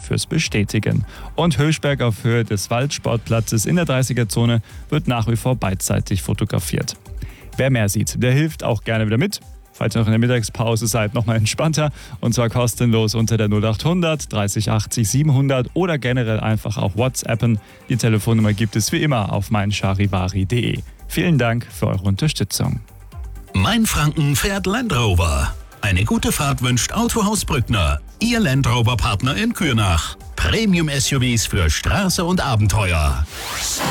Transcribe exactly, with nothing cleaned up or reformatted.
fürs Bestätigen. Und Höchberg auf Höhe des Waldsportplatzes in der dreißiger-Zone wird nach wie vor beidseitig fotografiert. Wer mehr sieht, der hilft auch gerne wieder mit. Falls ihr noch in der Mittagspause seid, nochmal entspannter. Und zwar kostenlos unter der null achthundert dreißig achtzig siebenhundert oder generell einfach auch WhatsAppen. Die Telefonnummer gibt es wie immer auf meincharivari punkt de. Vielen Dank für eure Unterstützung. Mainfranken fährt Land Rover. Eine gute Fahrt wünscht Autohaus Brückner. Ihr Land Rover Partner in Kürnach. Premium-S U Vs für Straße und Abenteuer.